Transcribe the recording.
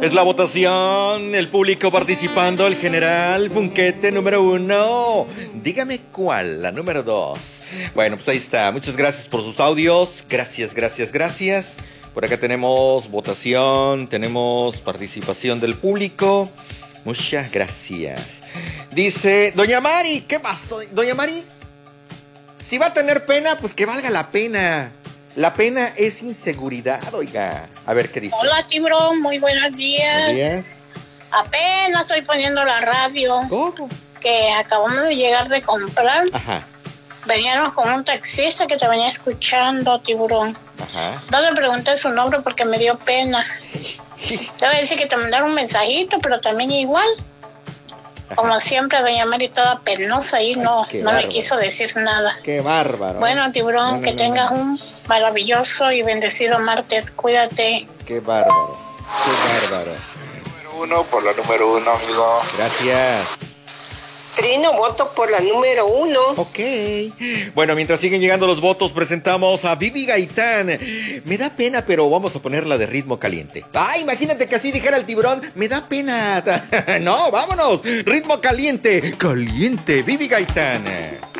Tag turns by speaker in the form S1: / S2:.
S1: Es la votación, el público participando, el general Punquete número 1. Dígame cuál, la número 2. Bueno, pues ahí está. Muchas gracias por sus audios. Gracias. Por acá tenemos votación, tenemos participación del público. Muchas gracias. Dice, doña Mari, ¿qué pasó? Doña Mari, si va a tener pena, pues que valga la pena. La pena es inseguridad, oiga. A ver, ¿qué dice?
S2: Hola, Tiburón, muy buenos días.
S1: Buenos días.
S2: Apenas estoy poniendo la radio.
S1: ¿Cómo?
S2: Que acabamos de llegar de comprar.
S1: Ajá.
S2: Veníamos con un taxista que te venía escuchando, Tiburón.
S1: Ajá.
S2: No le pregunté su nombre porque me dio pena. Te voy a decir que te mandaron un mensajito, pero también igual. Ajá. Como siempre, doña Mari toda penosa y no le quiso decir nada.
S1: Qué bárbaro.
S2: Bueno, Tiburón, que tengas un maravilloso y bendecido martes. Cuídate.
S1: Qué bárbaro.
S3: Número 1 por la número 1, amigo.
S1: Gracias.
S4: Trino, voto por la número 1.
S1: Ok. Bueno, mientras siguen llegando los votos, presentamos a Vivi Gaitán. Me da pena, pero vamos a ponerla de ritmo caliente. Ah, imagínate que así dijera el Tiburón. Me da pena. No, vámonos. Ritmo caliente. Caliente, Vivi Gaitán.